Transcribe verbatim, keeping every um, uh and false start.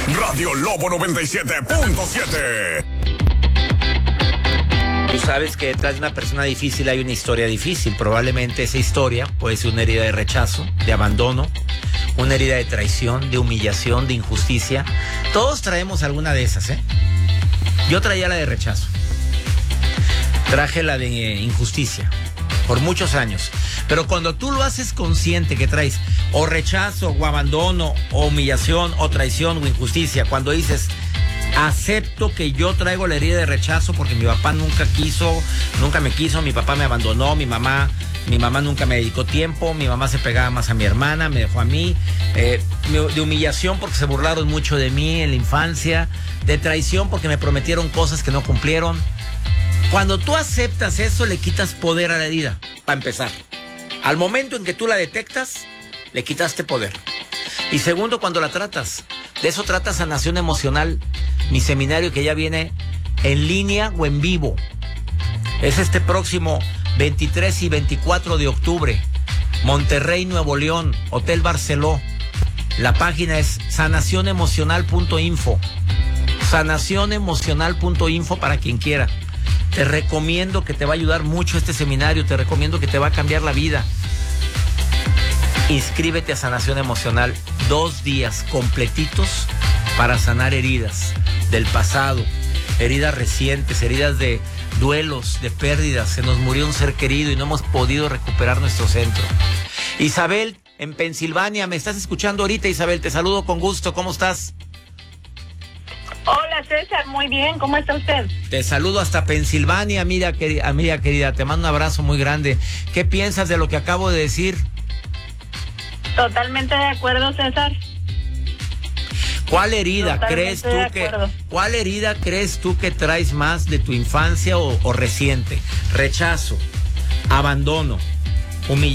Radio Lobo noventa y siete punto siete. Tú sabes que detrás de una persona difícil hay una historia difícil. Probablemente esa historia puede ser una herida de rechazo, de abandono, una herida de traición, de humillación, de injusticia. Todos traemos alguna de esas, ¿eh? Yo traía la de rechazo. Traje la de injusticia por muchos años. Pero cuando tú lo haces consciente que traes o rechazo, o abandono, o humillación, o traición, o injusticia, cuando dices, acepto que yo traigo la herida de rechazo porque mi papá nunca quiso, nunca me quiso, mi papá me abandonó, mi mamá, mi mamá nunca me dedicó tiempo, mi mamá se pegaba más a mi hermana, me dejó a mí, eh, de humillación porque se burlaron mucho de mí en la infancia, de traición porque me prometieron cosas que no cumplieron. Cuando tú aceptas eso, le quitas poder a la herida, para empezar. Al momento en que tú la detectas, le quitaste poder. Y segundo, cuando la tratas. De eso trata Sanación Emocional, mi seminario que ya viene en línea o en vivo. Es este próximo veintitrés y veinticuatro de octubre. Monterrey, Nuevo León, Hotel Barceló. La página es sanación emocional punto info. sanación emocional punto info para quien quiera. Te recomiendo que te va a ayudar mucho este seminario, te recomiendo que te va a cambiar la vida. Inscríbete a Sanación Emocional, dos días completitos para sanar heridas del pasado, heridas recientes, heridas de duelos, de pérdidas. Se nos murió un ser querido y no hemos podido recuperar nuestro centro. Isabel, en Pensilvania, ¿me estás escuchando ahorita, Isabel? Te saludo con gusto, ¿cómo estás? Hola César, muy bien, ¿cómo está usted? Te saludo hasta Pensilvania, amiga querida, amiga querida, te mando un abrazo muy grande. ¿Qué piensas de lo que acabo de decir? Totalmente de acuerdo, César. ¿Cuál herida Totalmente crees tú de que acuerdo. cuál herida crees tú que traes más de tu infancia o, o reciente? Rechazo, abandono, humillación.